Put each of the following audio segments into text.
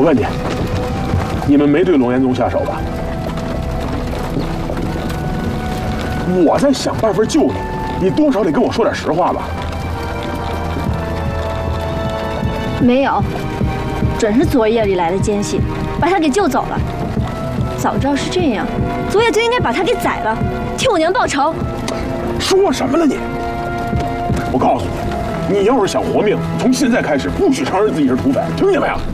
我问你，你们没对龙岩宗下手吧？我在想办法救你，你多少得跟我说点实话吧？ 没有，准是昨夜里来的奸细，把他给救走了。早知道是这样，昨夜就应该把他给宰了，替我娘报仇。 说什么了你？我告诉你，你要是想活命，从现在开始不许承认自己是土匪，听见没有？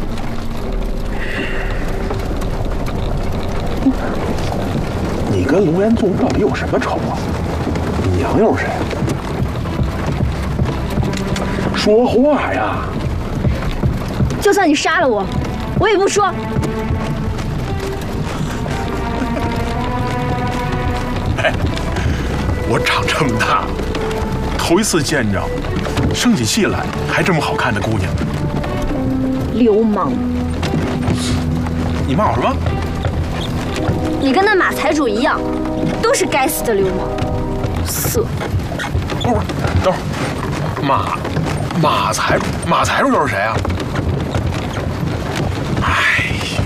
你跟龙岩宗到底有什么仇啊？你娘又是谁？说话呀！ 就算你杀了我，我也不说。 哎，我长这么大，头一次见着生起气来还这么好看的姑娘。 流氓！ 你骂我什么？ 你跟那马财主一样，都是该死的流氓。色。 不是，等会儿，马财主又是谁啊？哎呀，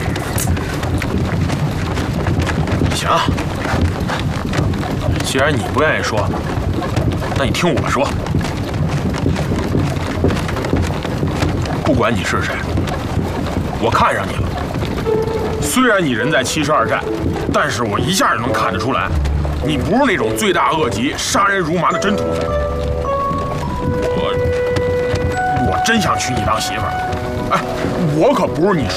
行，既然你不愿意说，那你听我说。不管你是谁，我看上你了。虽然你人在72寨，但是我一下就能看得出来，你不是那种罪大恶极、杀人如麻的真土匪。我真想娶你当媳妇儿，哎，我可不是你